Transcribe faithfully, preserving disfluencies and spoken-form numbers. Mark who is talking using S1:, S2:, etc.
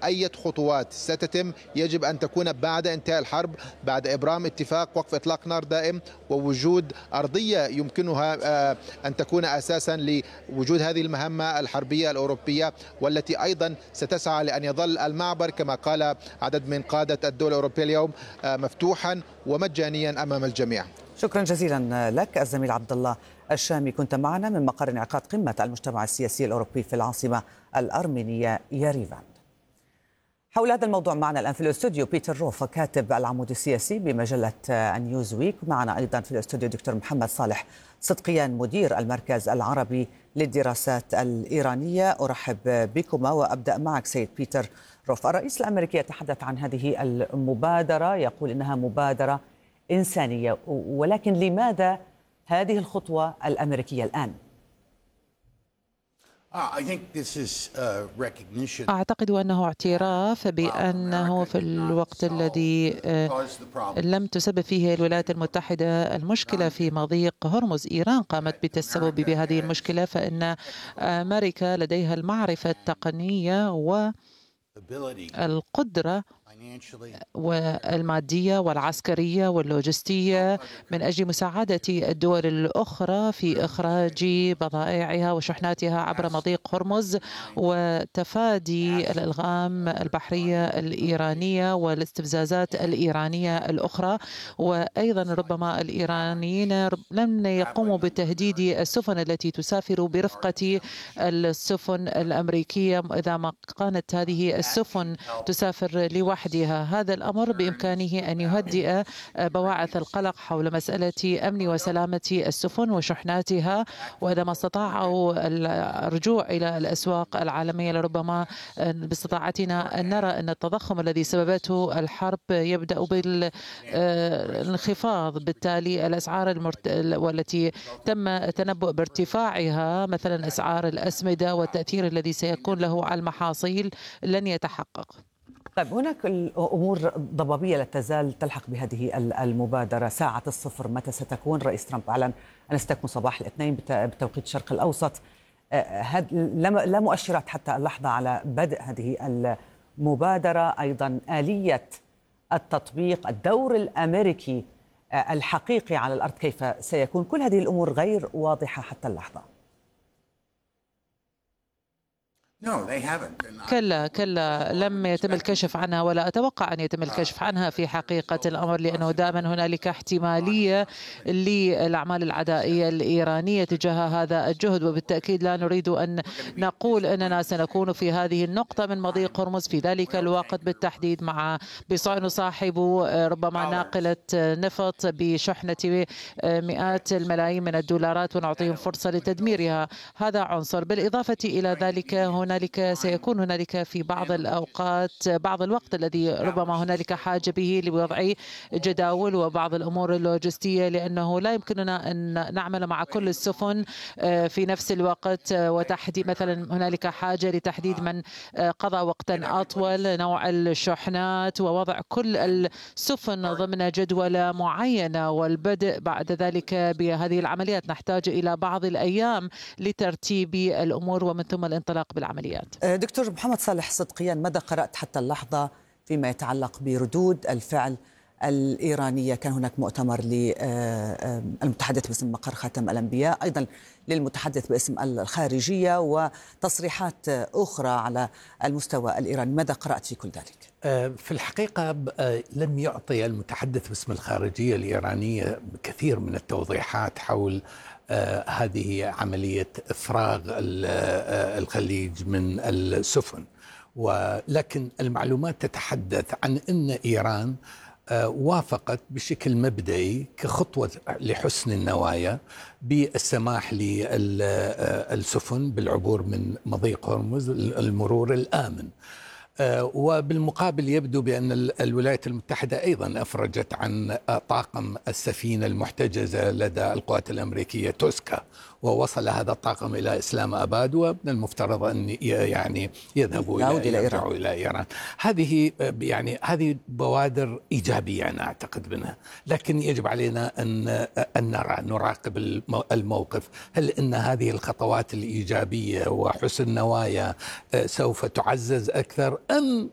S1: أي خطوات ستتم يجب أن تكون بعد انتهاء الحرب، بعد إبرام اتفاق وقف إطلاق نار دائم ووجود أرضية يمكنها أن تكون أساسا لوجود هذه المهمة الحربية الأوروبية، والتي أيضا ستسعى لأن يظل المعبر كما قال عدد من قادة الدول الأوروبية اليوم مفتوحا ومجانيا أمام الجميع.
S2: شكرا جزيلا لك الزميل عبد الله الشامي، كنت معنا من مقر انعقاد قمة المجتمع السياسي الأوروبي في العاصمة الأرمينية يريفان. حول هذا الموضوع معنا الآن في الاستوديو بيتر روف كاتب العمود السياسي بمجلة نيوز ويك، معنا أيضا في الاستوديو دكتور محمد صالح صدقيان مدير المركز العربي للدراسات الإيرانية. أرحب بكما وأبدأ معك سيد بيتر روف. الرئيس الأمريكي يتحدث عن هذه المبادرة، يقول إنها مبادرة إنسانية، ولكن لماذا هذه الخطوة الأمريكية الآن؟
S3: أعتقد أنه اعتراف بأنه في الوقت الذي لم تسبب فيه الولايات المتحدة المشكلة في مضيق هرمز، إيران قامت بالتسبب بهذه المشكلة، فإن أمريكا لديها المعرفة التقنية والقدرة والمادية والعسكرية واللوجستية من أجل مساعدة الدول الأخرى في إخراج بضائعها وشحناتها عبر مضيق هرمز وتفادي الألغام البحرية الإيرانية والاستفزازات الإيرانية الأخرى. وأيضا ربما الإيرانيين لم يقوموا بتهديد السفن التي تسافر برفقة السفن الأمريكية إذا ما كانت هذه السفن تسافر لوحدها. هذا الأمر بإمكانه أن يهدئ بواعث القلق حول مسألة أمن وسلامة السفن وشحناتها، وإذا ما استطاعوا الرجوع إلى الأسواق العالمية لربما باستطاعتنا أن نرى أن التضخم الذي سببته الحرب يبدأ بالانخفاض، بالتالي الأسعار المرت... والتي تم التنبؤ بارتفاعها مثلا أسعار الأسمدة والتأثير الذي سيكون له على المحاصيل لن يتحقق.
S2: طيب هناك أمور ضبابية لا تزال تلحق بهذه المبادرة. ساعة الصفر متى ستكون؟ رئيس ترامب أعلن أن ستكون صباح الاثنين بتوقيت الشرق الأوسط. لا مؤشرات حتى اللحظة على بدء هذه المبادرة، أيضا آلية التطبيق، الدور الأمريكي الحقيقي على الأرض كيف سيكون، كل هذه الأمور غير واضحة حتى اللحظة.
S3: كلا كلا لم يتم الكشف عنها ولا أتوقع أن يتم الكشف عنها في حقيقة الأمر، لأنه دائما هنالك احتمالية للأعمال العدائية الإيرانية تجاه هذا الجهد، وبالتأكيد لا نريد أن نقول أننا سنكون في هذه النقطة من مضيق هرمز في ذلك الوقت بالتحديد مع نصاحب ربما ناقلة نفط بشحنة مئات الملايين من الدولارات ونعطيهم فرصة لتدميرها. هذا عنصر. بالإضافة إلى ذلك هنالك سيكون هنالك في بعض الأوقات بعض الوقت الذي ربما هنالك حاجة به لوضع جداول وبعض الأمور اللوجستية، لأنه لا يمكننا أن نعمل مع كل السفن في نفس الوقت، وتحديد مثلا هنالك حاجة لتحديد من قضى وقتا أطول، نوع الشحنات، ووضع كل السفن ضمن جدولة معينة، والبدء بعد ذلك بهذه العمليات. نحتاج إلى بعض الأيام لترتيب الأمور ومن ثم الانطلاق بالعمليات.
S2: دكتور محمد صالح صدقيان، ماذا قرأت حتى اللحظة فيما يتعلق بردود الفعل الإيرانية؟ كان هناك مؤتمر للمتحدث باسم مقر خاتم الأنبياء، أيضا للمتحدث باسم الخارجية، وتصريحات أخرى على المستوى الإيراني. ماذا قرأت في كل ذلك؟
S4: في الحقيقة لم يعطي المتحدث باسم الخارجية الإيرانية كثير من التوضيحات حول آه هذه عملية إفراغ آه الخليج من السفن، ولكن المعلومات تتحدث عن أن إيران آه وافقت بشكل مبدئي كخطوة لحسن النوايا بالسماح للسفن بالعبور من مضيق هرمز، المرور الآمن. وبالمقابل يبدو بأن الولايات المتحدة أيضا أفرجت عن طاقم السفينة المحتجزة لدى القوات الأمريكية توسكا، ووصل هذا الطاقم إلى إسلام أباد، ومن المفترض أن يعني يذهبوا إلى يرجعوا إلى إيران. هذه يعني هذه بوادر إيجابية أنا أعتقد منها، لكن يجب علينا أن أن نرى نراقب الموقف. هل أن هذه الخطوات الإيجابية وحسن نوايا سوف تعزز أكثر، أم